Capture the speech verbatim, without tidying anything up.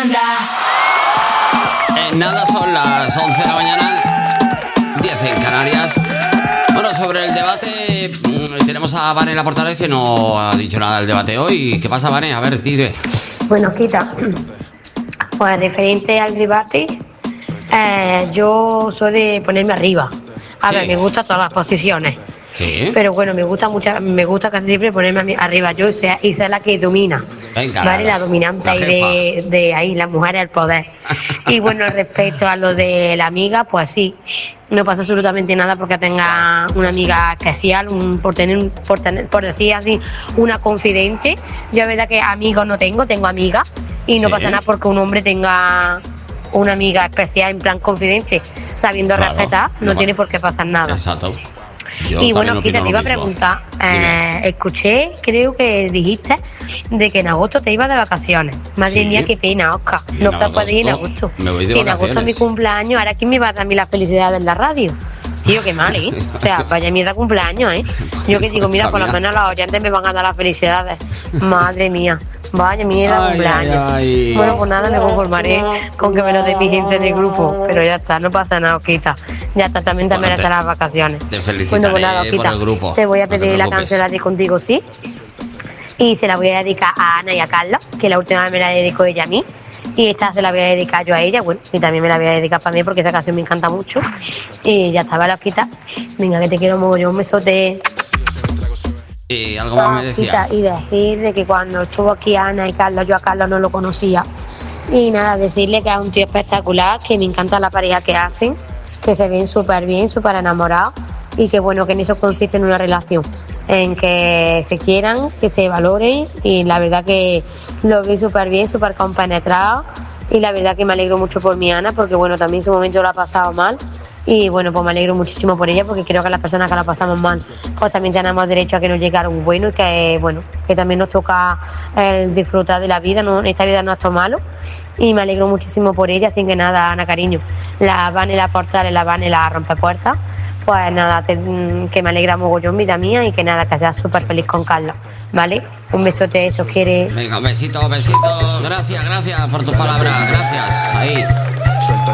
banda. En nada son las once de la mañana, diez en Canarias. Bueno, sobre el debate, tenemos a Vane La Portales que no ha dicho nada del debate hoy. ¿Qué pasa, Vane? A ver, dime. Bueno, Quita, pues referente al debate, eh, yo soy de ponerme arriba. A Sí. ver, me gustan todas las posiciones. Sí. Pero bueno, me gusta mucho, me gusta casi siempre ponerme a mí arriba. Yo sea, y ser la que domina. Venga, ¿Vale? la- La dominante la ahí de, de ahí, las mujeres al poder. Y bueno, respecto a lo de la amiga, pues sí, no pasa absolutamente nada porque tenga una amiga especial, un, por tener, un- por tener, por decir así, una confidente. Yo la verdad que amigos no tengo, tengo amigas y no Sí. pasa nada porque un hombre tenga una amiga especial en plan confidente, sabiendo Claro, respetar, no, no tiene pa- por qué pasar nada. Exacto. Yo Y bueno, también Quita, opino te iba a lo mismo. preguntar, Dime. eh, escuché, creo que dijiste de que en agosto te ibas de vacaciones. Madre Sí. mía, qué pena, Oscar. Y No en te puedes ir en agosto agosto. me voy de Si en agosto es mi vacaciones. cumpleaños, ahora quién me va a dar a mí la felicidad en la radio. Tío, qué mal, ¿eh? O sea, vaya mierda cumpleaños, ¿eh? Yo que digo, mira, por lo menos los oyentes me van a dar las felicidades. Madre mía, vaya mierda Ay, cumpleaños. ay, ay. Bueno, pues nada, me conformaré con que me lo dé mi gente en el grupo. Pero ya está, no pasa nada, Osquita. Ya está, también te Bueno, mereces te- las vacaciones. te felicitaré Bueno, pues nada, por Osquita, el grupo, te voy a no te pedir la preocupes. canción de Contigo, sí. Y se la voy a dedicar a Ana y a Carla, que la última vez me la dedicó ella a mí. Y esta se la voy a dedicar yo a ella, bueno, y también me la voy a dedicar para mí porque esa canción me encanta mucho. Y ya estaba la Osquita. Venga, que te quiero mogollón, un besote. Y algo más me decía. Y decir de que cuando estuvo aquí Ana y Carlos, yo a Carlos no lo conocía. Y nada, decirle que es un tío espectacular, que me encanta la pareja que hacen, que se ven súper bien, súper enamorados y que bueno, que en eso consiste en una relación, en que se quieran, que se valoren y la verdad que lo vi súper bien, súper compenetrado y la verdad que me alegro mucho por mi Ana porque bueno, también en su momento lo ha pasado mal. Y bueno, pues me alegro muchísimo por ella porque creo que las personas que la pasamos mal, pues también tenemos derecho a que nos llegue algo bueno y que bueno, que también nos toca el disfrutar de la vida, ¿no? Esta vida no es todo malo. Y me alegro muchísimo por ella, así que nada, Ana, cariño, la Vane La Portales, la Vane La Rompepuertas, pues nada, te- que me alegra mogollón, vida mía, y que nada, que seas súper feliz con Carla, ¿vale? Un besote, eso quiere. Venga, besitos, besitos. Gracias, gracias por tus palabras. Gracias. Ahí.